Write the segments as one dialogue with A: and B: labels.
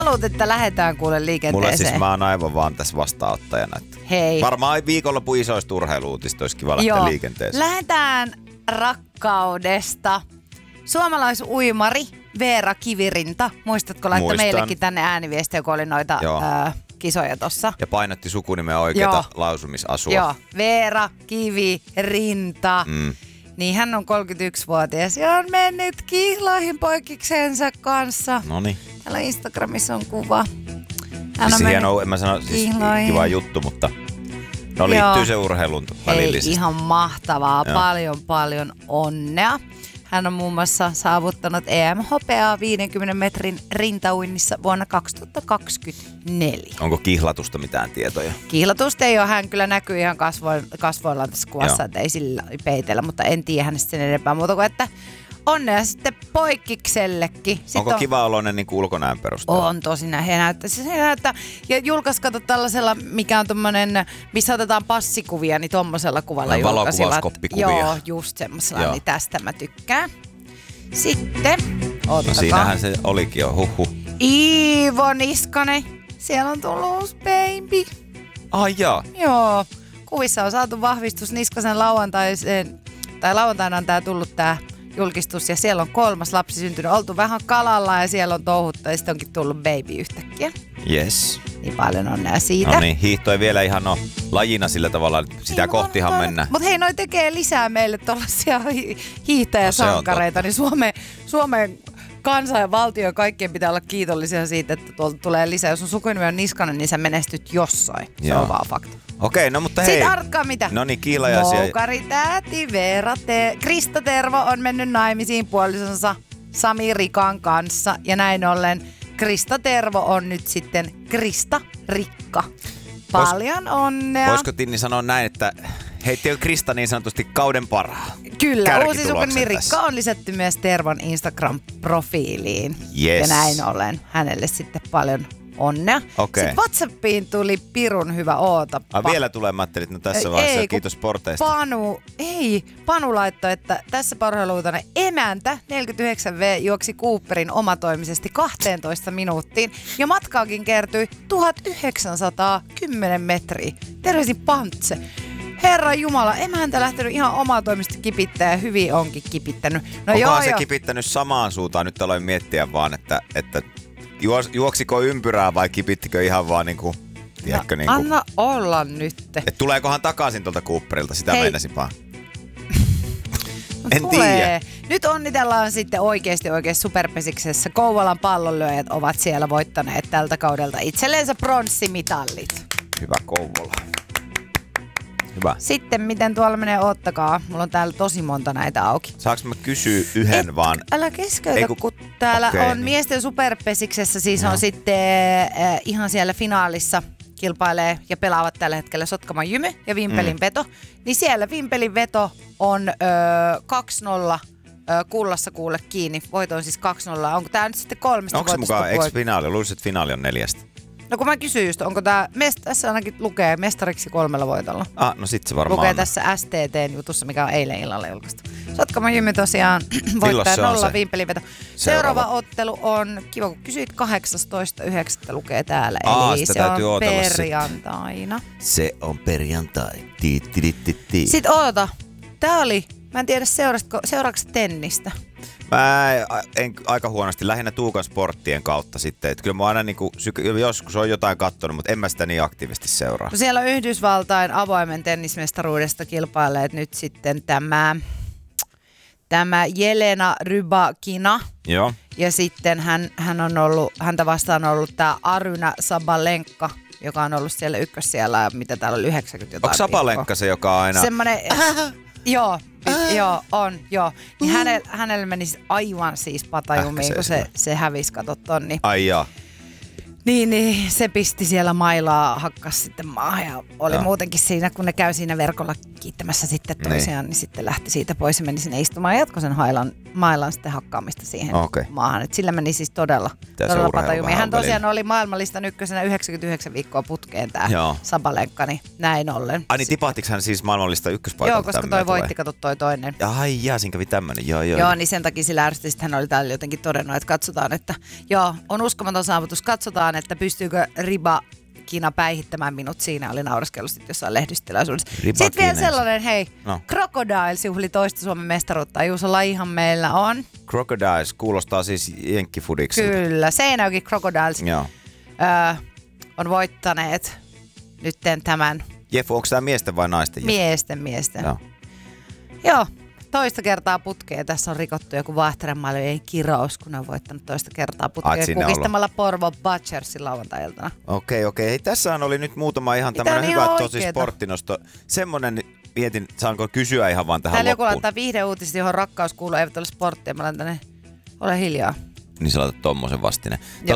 A: Haluat, että lähdetään kuule liikenteeseen.
B: Mulla siis mä oon aivan vaan tässä vastaanottajana.
A: Hei.
B: Varmaan viikonloppu isoista urheilu-uutista olisi kiva lähteä liikenteeseen.
A: Lähdetään rakkaudesta. Suomalaisuimari Veera Kivirinta. Muistatko laittaa meillekin tänne ääniviestiä, kun oli noita kisoja tossa?
B: Ja painotti sukunimen oikeita lausumisasua.
A: Joo, Veera Kivirinta. Niin hän on 31-vuotias ja on mennyt kihlaihin poikiksensa kanssa.
B: Noniin.
A: Täällä Instagramissa on kuva.
B: Hän on hieno, en mä sano, siis kiva juttu, mutta no liittyy se urheilun välillisesti.
A: Hei, ihan mahtavaa. Joo. Paljon onnea. Hän on muun muassa saavuttanut EM-hopeaa 50 metrin rintauinnissa vuonna 2024.
B: Onko kihlatusta mitään tietoja?
A: Kihlatusta ei ole. Hän kyllä näkyy ihan kasvoillaan tässä kuvassa, että ei sillä peitellä, mutta en tiedä hänestä sen enempää muuta kuin, että onnea sitten poikkiksellekin.
B: Onko kiva oloinen niin ulkonäön perusteella?
A: On tosi he näyttää. Ja julkaisi kato tällaisella, mikä on tommonen, missä otetaan passikuvia, niin tommosella kuvalla julkaisivat.
B: Valokuvauskoppikuvia.
A: Joo, just semmoisella, niin tästä mä tykkään. Sitten, ottakaa.
B: No siinähän se olikin jo,
A: Iivo Niskanen, siellä on tullut uusi baby.
B: Ai jaa.
A: Joo, kuvissa on saatu vahvistus Niskasen lauantaina on tää tullut tää julkistus ja siellä on 3. lapsi syntynyt. Oltu vähän kalalla ja siellä on touhuttu ja sitten onkin tullut baby yhtäkkiä.
B: Yes.
A: Niin paljon onnea siitä.
B: No niin, hiihto ei vielä ihan ole lajina sillä tavalla, että sitä kohtihan mennään.
A: Mutta hei, noi tekee lisää meille tuollaisia hiihtäjäsankareita, niin Suomen kansa ja valtio ja kaikkien pitää olla kiitollisia siitä, että tuolta tulee lisää. Jos on sukunimi on Niskanen, niin sä menestyt jossain. Se on vaan fakta.
B: Okei, no mutta hei.
A: Sitten artkaa mitä?
B: No niin, kiilajaisia.
A: Moukari täti Veera Krista Tervo on mennyt naimisiin puolisonsa Sami Rikan kanssa. Ja näin ollen Krista Tervo on nyt sitten Krista Rikka. Paljon onnea.
B: Voisiko Tinni sanoa näin, että heitti Krista niin sanotusti kauden parhaa?
A: Kyllä, uusi sukunimi Rikka on lisätty myös Tervon Instagram-profiiliin.
B: Yes.
A: Ja näin ollen hänelle sitten paljon onnea.
B: Okay.
A: Sitten WhatsAppiin tuli pirun hyvä ootapa.
B: Vielä tulee, mä ajattelin, että no tässä vaiheessa kiitos sporteista.
A: Panu laittoi, että tässä parhailuutana emäntä 49V juoksi Cooperin omatoimisesti 12 minuuttiin ja matkaakin kertyi 1910 metriä. Terveisin Pantse. Herra Jumala, emäntä lähtenyt ihan omatoimisesti kipittää ja hyvin onkin kipittänyt. No
B: onkohan se kipittänyt samaan suuntaan? Nyt aloin miettiä vaan, että juoksiko ympyrää vai kipittikö ihan vaan niinku, tiedätkö niinku.
A: Anna olla nyt.
B: Et tuleekohan takaisin tuolta Cooperilta, sitä meinasin vaan. En
A: tulee.
B: tiedä.
A: Nyt onnitellaan sitten oikeasti superpesiksessä. Kouvolan pallonlyöjät ovat siellä voittaneet tältä kaudelta itselleensä pronssimitallit.
B: Hyvä Kouvola. Hyvä.
A: Sitten miten tuolla menee, ottakaa. Mulla on täällä tosi monta näitä auki.
B: Saanko mä kysyä yhden vaan?
A: Älä keskeytä, kun täällä on miesten superpesiksessä, siis on sitten ihan siellä finaalissa kilpailee ja pelaavat tällä hetkellä Sotkaman Jymy ja Vimpelin veto. Niin siellä Vimpelin veto on 2-0 kullassa kuule kiinni. Voito on siis 2-0. Onko tää nyt sitten 3 voitosta?
B: Onko se mukaan ex-finaali? Luulisin, että finaali on 4.
A: No kun mä kysyin just, onko tää, tässä ainakin lukee mestariksi 3 voitolla.
B: No sit se varmaan
A: lukee
B: on.
A: tässä STT:n jutussa, mikä on eilen illalla julkaistu. Sotkaman Jymy tosiaan voittaa 0 Vimpeliveto. Seuraava ottelu on, kiva kun kysyit, 18.9. lukee täällä. Eli se on perjantaina.
B: Se on perjantai.
A: Sitten oota, tää oli, mä en tiedä seuraako tennistä.
B: Mä en aika huonosti, lähinnä Tuukan sporttien kautta sitten. Että kyllä mä aina niinku, joskus on jotain kattonut, mutta en mä sitä niin aktiivisesti seuraa.
A: No siellä on Yhdysvaltain avoimen tennismestaruudesta kilpailleet nyt sitten tämä Jelena Rybakina.
B: Joo.
A: Ja sitten häntä vastaan on ollut tämä Aryna Sabalenka, joka on ollut siellä ykkössijalla ja mitä täällä oli 90 jotain.
B: Onko Sabalenka se, joka on aina...
A: Semmoinen... Joo, on. Niin hänelle meni aivan siis patajumiin, kun se hävisi, kato tonni.
B: Ai jaa.
A: Niin, se pisti siellä mailaa, hakkas sitten maahan ja oli muutenkin siinä, kun ne käy siinä verkolla kiittämässä sitten toisiaan, niin sitten lähti siitä pois ja meni sinne istumaan ja jatkoi sen mailan sitten hakkaamista siihen maahan. Et sillä meni siis todella patajumia. Hän tosiaan oli maailmanlistan ykkösenä 99 viikkoa putkeen tää Sabalenka, niin näin ollen.
B: Ai niin tipahtiko hän siis maailmanlistan ykköspaikalta?
A: Joo, koska toi voitti, kato toi toinen.
B: Ai jaa, siinä kävi tämmönen.
A: Joo, niin sen takia sillä ärsytti, sitten hän oli täällä jotenkin todennut, että katsotaan, että on uskomaton saavutus, katsotaan, että pystyykö Rybakina päihittämään minut. Siinä oli naureskellut sitten jossain lehdistilaisuudessa. Sitten vielä sellainen, Crocodiles juhli toista Suomen mestaruutta. Juuso Lajihan meillä on.
B: Crocodiles kuulostaa siis jenkkifudikselta.
A: Kyllä, Seinäjoki Crocodiles on voittaneet nytten tämän.
B: Jeff, onko tämä miesten vai naisten?
A: Miesten. Joo. Toista kertaa putkeen. Tässä on rikottu joku Vahterenmaalien kirous, kun on voittanut toista kertaa putkeen kukistamalla Porvo Butchersin lauantai-iltana.
B: Okei. Hei, tässähän oli nyt muutama ihan tämmöinen hyvä tosi sporttinosto. Semmonen, mietin, saanko kysyä ihan vaan tähän
A: loppuun. Täällä joku laittaa viihdeuutiset, johon rakkaus kuuluu, eivät ole sporttia. Mä laitan tänne, ole hiljaa.
B: Niin sä laitat tommosen vastine.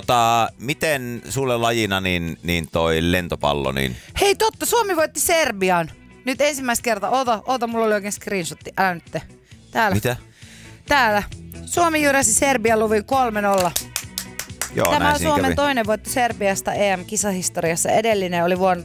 B: Miten sulle lajina niin toi lentopallo? Niin...
A: Hei totta, Suomi voitti Serbian. Nyt ensimmäistä kertaa. Oota, mulla oli oikein screenshotti. Älä nyt te. Täällä.
B: Mitä?
A: Täällä. Suomi jyräsi Serbian luvin 3-0.
B: Joo,
A: tämä on Suomen toinen voitto Serbiasta EM-kisahistoriassa. Edellinen oli vuonna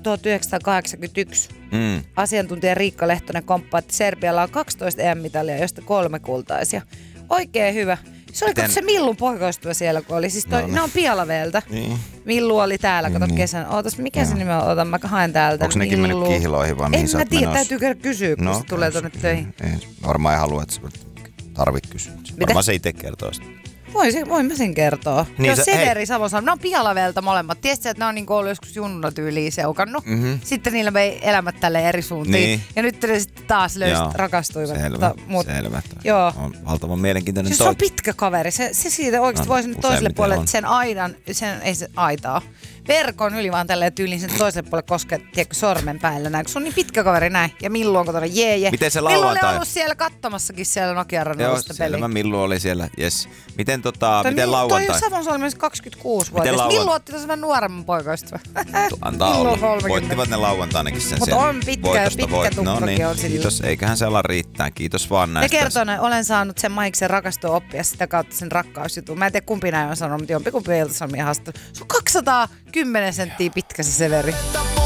A: 1981. Asiantuntija Riikka Lehtonen komppaatti Serbialla on 12 EM-mitalia, joista 3 kultaisia. Oikein hyvä. Se oli se Millun poikaystävä siellä, kun oli. Siis ne on Pialaveeltä. Niin. Millu oli täällä, kato kesän. Ootas, mikä se nimi on? Oota, mä haen täältä.
B: Onko nekin mennyt kihloihin vai mihin sä oot menossa?
A: En mä tiedä, täytyy käydä kysyä, kun se tulee tonne töihin.
B: Varmaan ei halua, että sä tarvit kysyä. Varmaan se itse kertoo sitä.
A: Voin mä sen kertoa. Niin Severi Savosalmi, ne on Pialaveelta molemmat. Tiedätkö, että ne on niinku ollut joskus junnuna tyyliin seukannut. Sitten niillä vei elämät tälle eri suuntiin. Niin. Ja nyt ne sitten taas rakastuivat.
B: Selvä. Joo. On valtavan mielenkiintoinen.
A: Se on pitkä kaveri. Se siitä oikeasti voisi nyt toiselle puolelle, että sen aidan, ei se aitaa. Verkon yli vaan tälleen tyyliin sen toiselle puolelle koskee, tiedätkö, sormen päällä näin. Se on niin pitkä kaveri näin. Ja Millu on kotona, jee.
B: Miten se
A: lauantai? Millu oli ollut siellä katsomassakin siellä Nokian radalla sitä peliä.
B: Joo, Millu oli siellä, jes. Miten lauantai?
A: Toi on Savonsalmen 26-vuotias. Millu otti tuossa vähän nuoremman poikaystävän.
B: Antaa olla. Voittivat ne lauantainakin sen.
A: Mutta on pitkä tukkakin on sillä.
B: Kiitos, eiköhän se ala riittää. Kiitos vaan näistä.
A: Ne kertoo, olen saanut sen Maiksen rakastua oppia sitä kautta sen rakkausjutun. Mä en tiedä kumpi näin on sanonut, mutta jompikumpi Ilta-Sanomien haastattelu. Se on 210 senttiä pitkä se Severi.